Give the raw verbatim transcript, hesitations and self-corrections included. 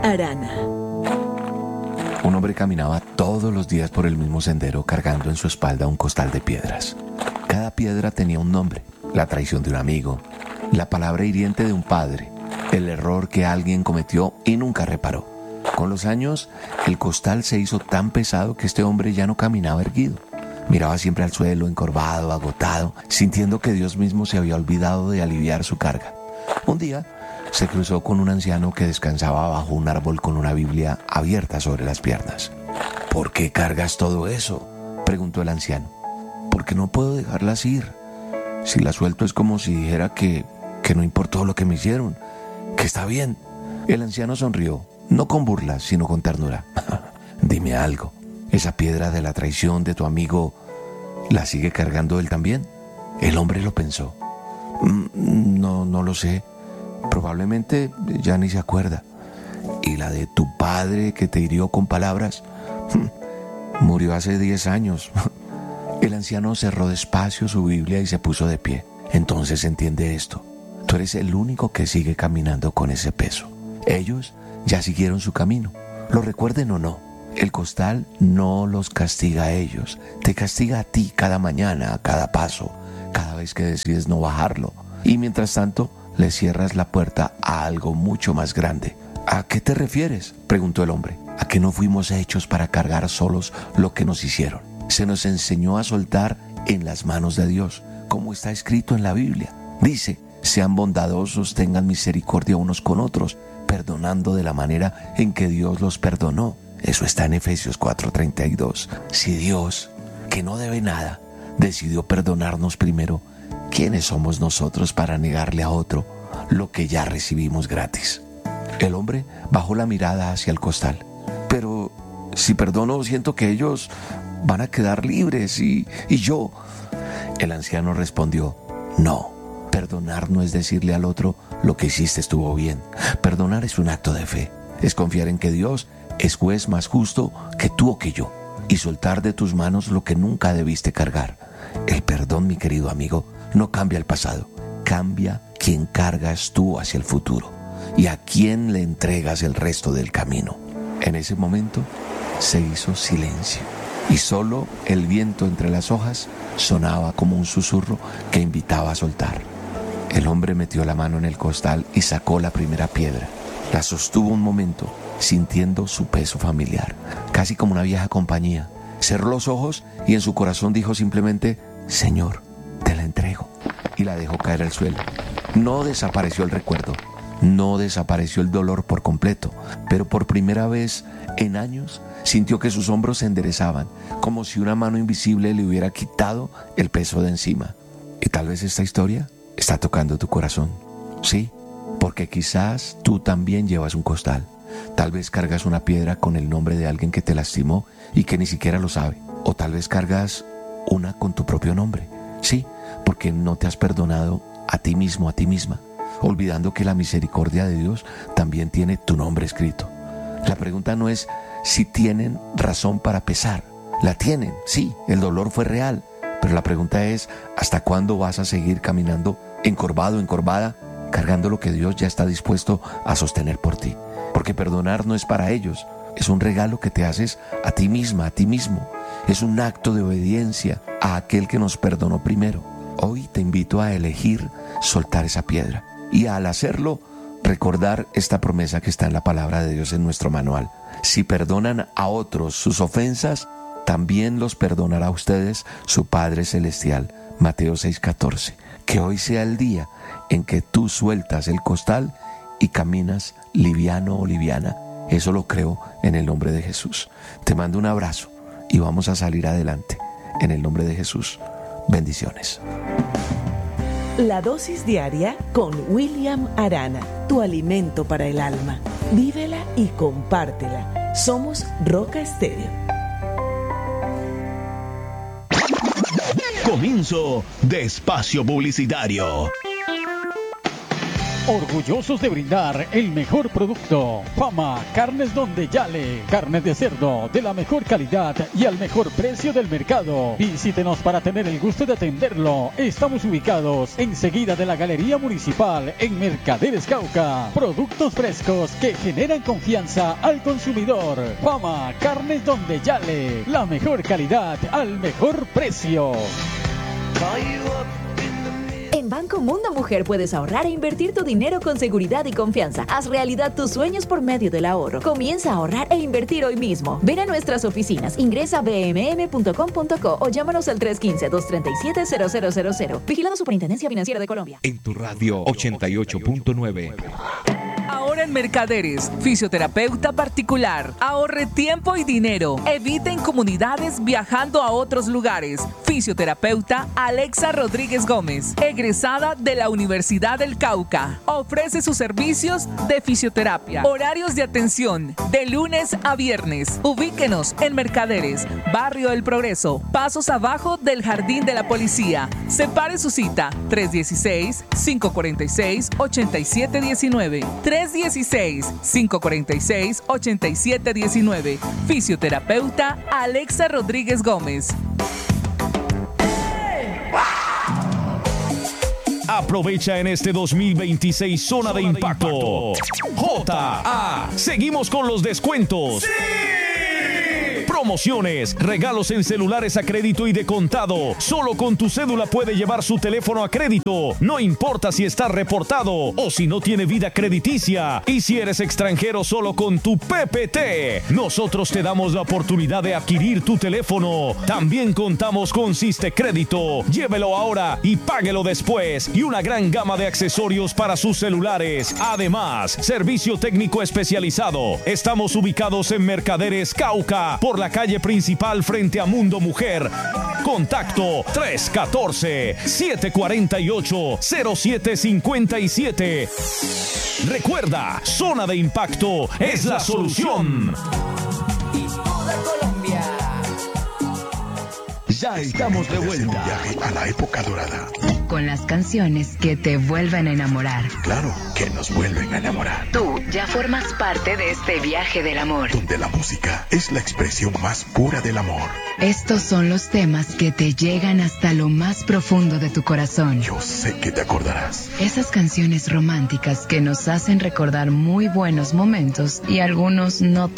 Arana. Un hombre caminaba todos los días por el mismo sendero cargando en su espalda un costal de piedras. Cada piedra tenía un nombre: la traición de un amigo, la palabra hiriente de un padre, el error que alguien cometió y nunca reparó. Con los años, el costal se hizo tan pesado que este hombre ya no caminaba erguido. Miraba siempre al suelo, encorvado, agotado, sintiendo que Dios mismo se había olvidado de aliviar su carga. Un día, se cruzó con un anciano que descansaba bajo un árbol con una Biblia abierta sobre las piernas. ¿Por qué cargas todo eso?, preguntó el anciano. Porque no puedo dejarlas ir. Si las suelto es como si dijera que, que no importó lo que me hicieron, que está bien. El anciano sonrió, no con burla, sino con ternura. Dime algo, ¿esa piedra de la traición de tu amigo la sigue cargando él también? El hombre lo pensó. Mm, no, no lo sé. Probablemente ya ni se acuerda. ¿Y la de tu padre que te hirió con palabras? Murió hace diez años. El anciano cerró despacio su Biblia y se puso de pie. Entonces entiende esto. Tú eres el único que sigue caminando con ese peso. Ellos ya siguieron su camino. Lo recuerden o no, el costal no los castiga a ellos. Te castiga a ti cada mañana, a cada paso, cada vez que decides no bajarlo. Y mientras tanto, le cierras la puerta a algo mucho más grande. ¿A qué te refieres?, preguntó el hombre. A que no fuimos hechos para cargar solos lo que nos hicieron. Se nos enseñó a soltar en las manos de Dios, como está escrito en la Biblia. Dice: sean bondadosos, tengan misericordia unos con otros, perdonando de la manera en que Dios los perdonó. Eso está en Efesios cuatro treinta y dos. Si Dios, que no debe nada, decidió perdonarnos primero, ¿quiénes somos nosotros para negarle a otro lo que ya recibimos gratis? El hombre bajó la mirada hacia el costal. Pero si perdono, siento que ellos van a quedar libres y, y yo... El anciano respondió: no, perdonar no es decirle al otro lo que hiciste estuvo bien. Perdonar es un acto de fe. Es confiar en que Dios es juez más justo que tú o que yo, y soltar de tus manos lo que nunca debiste cargar. El perdón, mi querido amigo, no cambia el pasado. Cambia quién cargas tú hacia el futuro y a quién le entregas el resto del camino. En ese momento se hizo silencio y solo el viento entre las hojas sonaba como un susurro que invitaba a soltar. El hombre metió la mano en el costal y sacó la primera piedra. La sostuvo un momento, sintiendo su peso familiar, casi como una vieja compañía. Cerró los ojos y en su corazón dijo simplemente: Señor, te la entrego. Y la dejó caer al suelo. No desapareció el recuerdo, no desapareció el dolor por completo, pero por primera vez en años sintió que sus hombros se enderezaban, como si una mano invisible le hubiera quitado el peso de encima. Y tal vez esta historia está tocando tu corazón. Sí, porque quizás tú también llevas un costal. Tal vez cargas una piedra con el nombre de alguien que te lastimó y que ni siquiera lo sabe. O tal vez cargas una con tu propio nombre. Sí, porque no te has perdonado a ti mismo, a ti misma, olvidando que la misericordia de Dios también tiene tu nombre escrito. La pregunta no es si tienen razón para pesar. La tienen, sí, el dolor fue real. Pero la pregunta es: ¿hasta cuándo vas a seguir caminando encorvado, encorvada, cargando lo que Dios ya está dispuesto a sostener por ti? Porque perdonar no es para ellos, es un regalo que te haces a ti misma, a ti mismo. Es un acto de obediencia a aquel que nos perdonó primero. Hoy te invito a elegir soltar esa piedra y al hacerlo, recordar esta promesa que está en la palabra de Dios en nuestro manual. Si perdonan a otros sus ofensas, también los perdonará a ustedes su Padre Celestial. Mateo seis catorce. Que hoy sea el día en que tú sueltas el costal y caminas liviano o liviana. Eso lo creo en el nombre de Jesús. Te mando un abrazo y vamos a salir adelante. En el nombre de Jesús. Bendiciones. La dosis diaria con William Arana, tu alimento para el alma. Vívela y compártela. Somos Roca Estéreo. Comienzo de espacio publicitario. Orgullosos de brindar el mejor producto. Fama Carnes Donde Yale. Carne de cerdo de la mejor calidad y al mejor precio del mercado. Visítenos para tener el gusto de atenderlo. Estamos ubicados enseguida de la Galería Municipal en Mercaderes Cauca. Productos frescos que generan confianza al consumidor. Fama Carnes Donde Yale. La mejor calidad al mejor precio. En Banco Mundo Mujer puedes ahorrar e invertir tu dinero con seguridad y confianza. Haz realidad tus sueños por medio del ahorro. Comienza a ahorrar e invertir hoy mismo. Ven a nuestras oficinas, ingresa a b m m punto com punto co o llámanos al tres uno cinco, dos tres siete, cero cero cero cero. Vigilado Superintendencia Financiera de Colombia. En tu radio ochenta y ocho punto nueve. Ahora en Mercaderes, fisioterapeuta particular. Ahorre tiempo y dinero. Evite incomodidades viajando a otros lugares. Fisioterapeuta Alexa Rodríguez Gómez, egresada de la Universidad del Cauca. Ofrece sus servicios de fisioterapia. Horarios de atención de lunes a viernes. Ubíquenos en Mercaderes, Barrio El Progreso, pasos abajo del Jardín de la Policía. Separe su cita tres uno seis, cinco cuatro seis, ocho siete uno nueve. tres uno seis, cinco cuatro seis, ocho siete uno nueve. Fisioterapeuta Alexa Rodríguez Gómez. Aprovecha en este dos mil veintiséis Zona de Impacto. J A. Seguimos con los descuentos. ¡Sí! Promociones, regalos en celulares a crédito y de contado. Solo con tu cédula puede llevar su teléfono a crédito. No importa si está reportado o si no tiene vida crediticia. Y si eres extranjero, solo con tu P P T. Nosotros te damos la oportunidad de adquirir tu teléfono. También contamos con Siste Crédito. Llévelo ahora y páguelo después. Y una gran gama de accesorios para sus celulares. Además, servicio técnico especializado. Estamos ubicados en Mercaderes Cauca, por la calle principal frente a Mundo Mujer. Contacto tres uno cuatro, siete cuatro ocho, cero siete cinco siete. Recuerda, Zona de Impacto es la solución. Ya estamos de vuelta. Un viaje a la época dorada. Con las canciones que te vuelven a enamorar. Claro, que nos vuelven a enamorar. Tú ya formas parte de este viaje del amor. Donde la música es la expresión más pura del amor. Estos son los temas que te llegan hasta lo más profundo de tu corazón. Yo sé que te acordarás. Esas canciones románticas que nos hacen recordar muy buenos momentos y algunos no tan